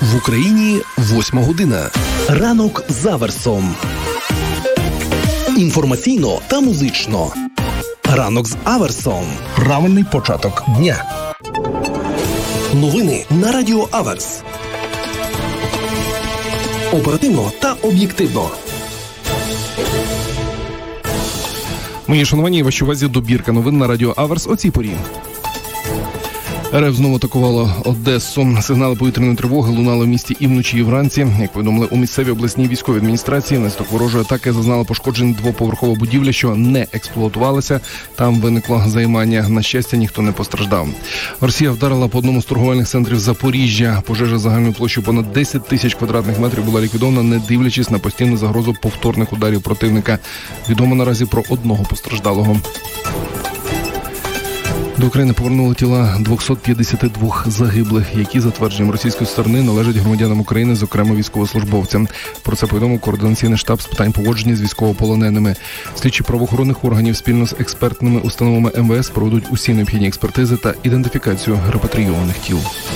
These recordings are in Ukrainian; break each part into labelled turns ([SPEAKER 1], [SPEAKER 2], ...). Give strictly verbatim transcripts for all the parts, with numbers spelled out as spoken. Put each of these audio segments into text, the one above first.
[SPEAKER 1] В Україні восьма година. Ранок з Аверсом. Інформаційно та музично. Ранок з Аверсом. Правильний початок дня. Новини на Радіо Аверс. Оперативно та об'єктивно.
[SPEAKER 2] Мої шановані і вашій увазі добірка новин на Радіо Аверс о цій порі. РФ знову атакувало Одесу. Сигнали повітряної тривоги лунали в місті і вночі, і вранці. Як повідомили у місцевій обласній військовій адміністрації, внаслідок ворожої атаки зазнала пошкоджень двоповерхова будівля, що не експлуатувалася. Там виникло займання. На щастя, ніхто не постраждав. Росія вдарила по одному з торговельних центрів Запоріжжя. Пожежа загальною площею понад десять тисяч квадратних метрів була ліквідована, не дивлячись на постійну загрозу повторних ударів противника. Відомо наразі про одного постраждалого. До України повернули тіла двісті п'ятдесят два загиблих, які, за твердженням російської сторони, належать громадянам України, зокрема військовослужбовцям. Про це повідомив Координаційний штаб з питань поводження з військовополоненими. Слідчі правоохоронних органів спільно з експертними установами ем ве ес проведуть усі необхідні експертизи та ідентифікацію репатрійованих тіл.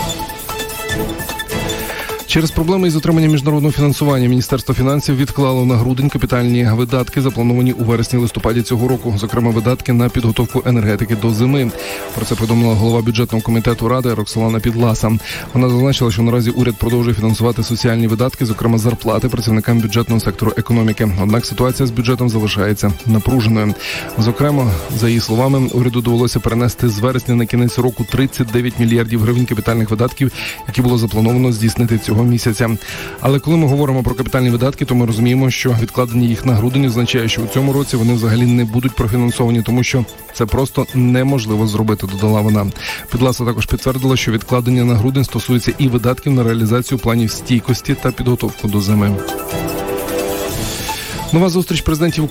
[SPEAKER 2] Через проблеми із отриманням міжнародного фінансування Міністерство фінансів відклало на грудень капітальні видатки, заплановані у вересні-листопаді цього року, зокрема видатки на підготовку енергетики до зими. Про це повідомила голова бюджетного комітету Ради Роксолана Підласа. Вона зазначила, що наразі уряд продовжує фінансувати соціальні видатки, зокрема зарплати працівникам бюджетного сектору економіки. Однак ситуація з бюджетом залишається напруженою. Зокрема, за її словами, уряду довелося перенести з вересня на кінець року тридцять дев'ять мільярдів гривень капітальних видатків, які було заплановано здійснити цього місяця. Але коли ми говоримо про капітальні видатки, то ми розуміємо, що відкладення їх на грудень означає, що у цьому році вони взагалі не будуть профінансовані, тому що це просто неможливо зробити, додала вона. Підласа також підтвердила, що відкладення на грудень стосується і видатків на реалізацію планів стійкості та підготовку до зими. Нова зустріч президентів